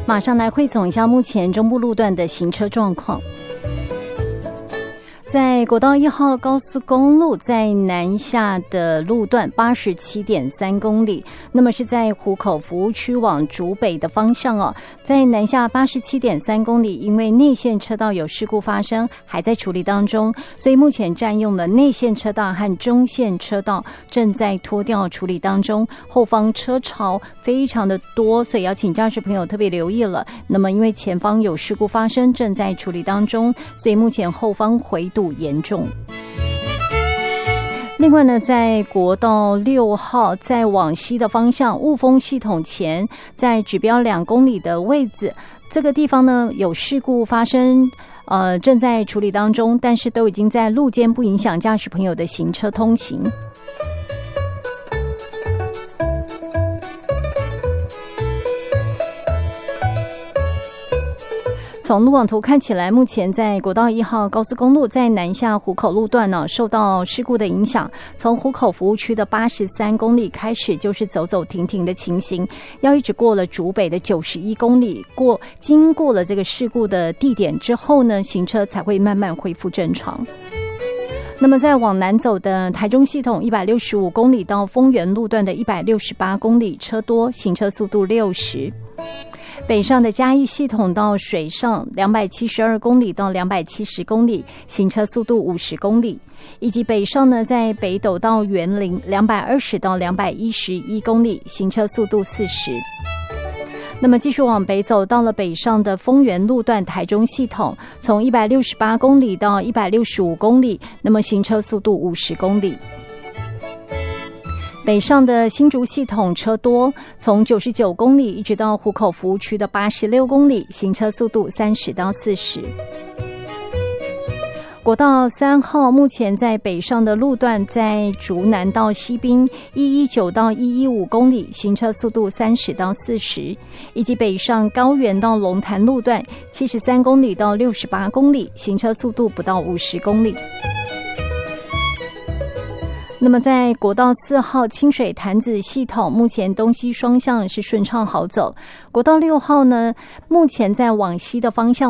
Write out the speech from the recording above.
马上来汇总一下目前中部路段的行车状况。在国道1号高速公路在南下的路段 87.3 公里，那么是在湖口服务区往竹北的方向哦。在南下 87.3 公里，因为内线车道有事故发生，还在处理当中，所以目前占用了内线车道和中线车道，正在拖吊处理当中，后方车潮非常的多，所以要请驾驶朋友特别留意了。那么因为前方有事故发生，正在处理当中，所以目前后方回堵严重。另外呢，在国道6号在往西的方向雾峰系统前，在指标2公里的位置，这个地方呢有事故发生，正在处理当中，但是都已经在路肩，不影响驾驶朋友的行车通行。从路网图看起来，目前在国道1号高速公路在南下湖口路段呢，受到事故的影响，从湖口服务区的83公里开始就是走走停停的情形，要一直过了竹北的91公里，经过了这个事故的地点之后呢，行车才会慢慢恢复正常。那么在往南走的台中系统165公里到丰原路段的168公里，车多，行车速度60。北上的嘉义系统到水上272公里到270公里，行车速度50公里，以及北上呢，在北斗到员林220到211公里，行车速度40。那么继续往北走，到了北上的丰原路段台中系统，从168公里到165公里，那么行车速度50公里。北上的新竹系统车多，从99公里一直到湖口服务区的86公里，行车速度30到40。国道3号目前在北上的路段，在竹南到西滨119到115公里，行车速度30到40，以及北上高原到龙潭路段73公里到68公里，行车速度不到50公里。那么在国道4号清水潭子系统，目前东西双向是顺畅好走。国道6号呢，目前在往西的方向